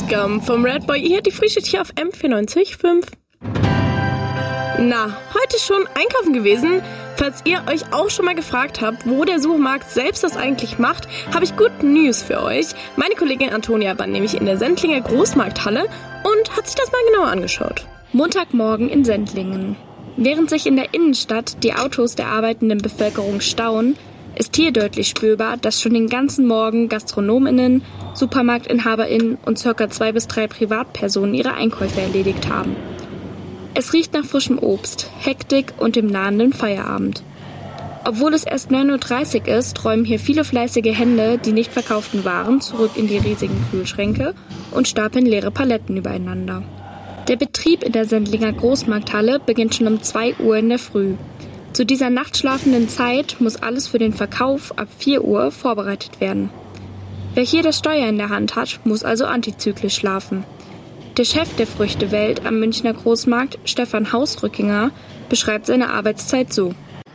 Welcome vom Red Boy. Ihr hört die Frühschicht hier auf M94.5. Na, heute schon einkaufen gewesen? Falls ihr euch auch schon mal gefragt habt, wo der Supermarkt selbst das eigentlich macht, habe ich Good News für euch. Meine Kollegin Antonia war nämlich in der Sendlinger Großmarkthalle und hat sich das mal genauer angeschaut. Montagmorgen in Sendlingen. Während sich in der Innenstadt die Autos der arbeitenden Bevölkerung stauen, ist hier deutlich spürbar, dass schon den ganzen Morgen GastronomInnen, SupermarktinhaberInnen und ca. 2 bis 3 Privatpersonen ihre Einkäufe erledigt haben. Es riecht nach frischem Obst, Hektik und dem nahenden Feierabend. Obwohl es erst 9:30 Uhr ist, räumen hier viele fleißige Hände die nicht verkauften Waren zurück in die riesigen Kühlschränke und stapeln leere Paletten übereinander. Der Betrieb in der Sendlinger Großmarkthalle beginnt schon um 2 Uhr in der Früh. Zu dieser nachtschlafenden Zeit muss alles für den Verkauf ab 4 Uhr vorbereitet werden. Wer hier das Steuer in der Hand hat, muss also antizyklisch schlafen. Der Chef der Früchtewelt am Münchner Großmarkt, Stefan Hausrückinger, beschreibt seine Arbeitszeit so.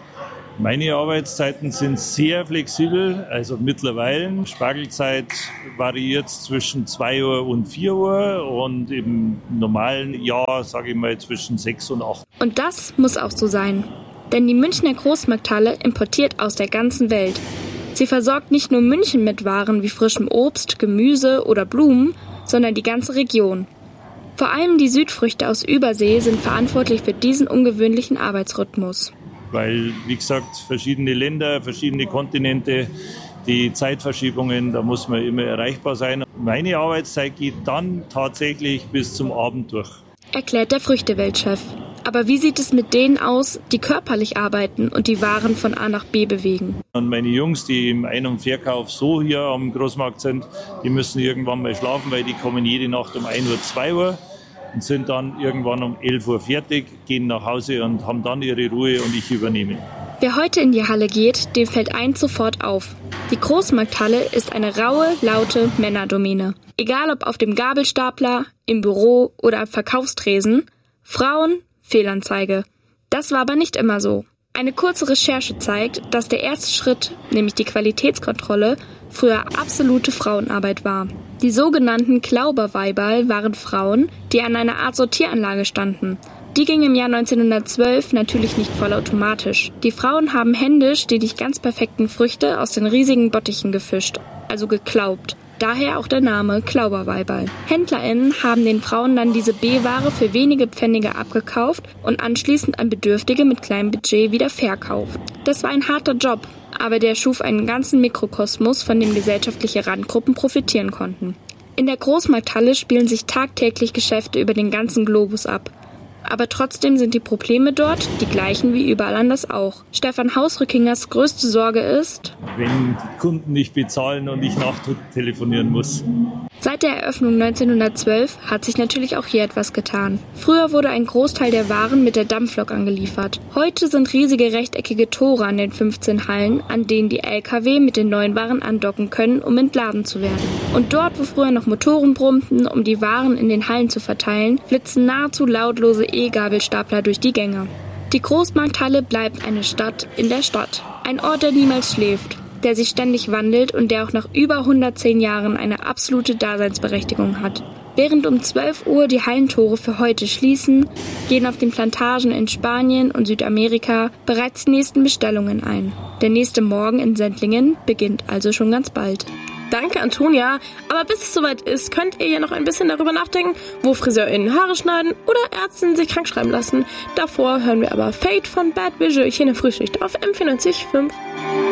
Meine Arbeitszeiten sind sehr flexibel, also mittlerweile. Spargelzeit variiert zwischen 2 Uhr und 4 Uhr und im normalen Jahr, sage ich mal, zwischen 6 und 8. Und das muss auch so sein. Denn die Münchner Großmarkthalle importiert aus der ganzen Welt. Sie versorgt nicht nur München mit Waren wie frischem Obst, Gemüse oder Blumen, sondern die ganze Region. Vor allem die Südfrüchte aus Übersee sind verantwortlich für diesen ungewöhnlichen Arbeitsrhythmus. Weil, wie gesagt, verschiedene Länder, verschiedene Kontinente, die Zeitverschiebungen, da muss man immer erreichbar sein. Meine Arbeitszeit geht dann tatsächlich bis zum Abend durch. Erklärt der Früchteweltchef. Aber wie sieht es mit denen aus, die körperlich arbeiten und die Waren von A nach B bewegen? Und meine Jungs, die im Ein- und Verkauf so hier am Großmarkt sind, die müssen irgendwann mal schlafen, weil die kommen jede Nacht um 1 Uhr, 2 Uhr und sind dann irgendwann um 11 Uhr fertig, gehen nach Hause und haben dann ihre Ruhe und ich übernehme. Wer heute in die Halle geht, dem fällt eins sofort auf. Die Großmarkthalle ist eine raue, laute Männerdomäne. Egal ob auf dem Gabelstapler, im Büro oder am Verkaufstresen, Frauen, Fehlanzeige. Das war aber nicht immer so. Eine kurze Recherche zeigt, dass der erste Schritt, nämlich die Qualitätskontrolle, früher absolute Frauenarbeit war. Die sogenannten Klauberweiberl waren Frauen, die an einer Art Sortieranlage standen. Die ging im Jahr 1912 natürlich nicht vollautomatisch. Die Frauen haben händisch die nicht ganz perfekten Früchte aus den riesigen Bottichen gefischt, also geklaubt. Daher auch der Name Klauberweiberl. HändlerInnen haben den Frauen dann diese B-Ware für wenige Pfennige abgekauft und anschließend an Bedürftige mit kleinem Budget wieder verkauft. Das war ein harter Job, aber der schuf einen ganzen Mikrokosmos, von dem gesellschaftliche Randgruppen profitieren konnten. In der Großmarkthalle spielen sich tagtäglich Geschäfte über den ganzen Globus ab. Aber trotzdem sind die Probleme dort die gleichen wie überall anders auch. Stefan Hausrückingers größte Sorge ist, wenn die Kunden nicht bezahlen und ich nachtelefonieren muss. Seit der Eröffnung 1912 hat sich natürlich auch hier etwas getan. Früher wurde ein Großteil der Waren mit der Dampflok angeliefert. Heute sind riesige rechteckige Tore an den 15 Hallen, an denen die LKW mit den neuen Waren andocken können, um entladen zu werden. Und dort, wo früher noch Motoren brummten, um die Waren in den Hallen zu verteilen, flitzen nahezu lautlose E-Gabelstapler durch die Gänge. Die Großmarkthalle bleibt eine Stadt in der Stadt. Ein Ort, der niemals schläft, der sich ständig wandelt und der auch nach über 110 Jahren eine absolute Daseinsberechtigung hat. Während um 12 Uhr die Hallentore für heute schließen, gehen auf den Plantagen in Spanien und Südamerika bereits die nächsten Bestellungen ein. Der nächste Morgen in Sendlingen beginnt also schon ganz bald. Danke, Antonia. Aber bis es soweit ist, könnt ihr ja noch ein bisschen darüber nachdenken, wo FriseurInnen Haare schneiden oder Ärztinnen sich krank schreiben lassen. Davor hören wir aber Fate von Bad Visual hier in der Frühschicht auf M94.5.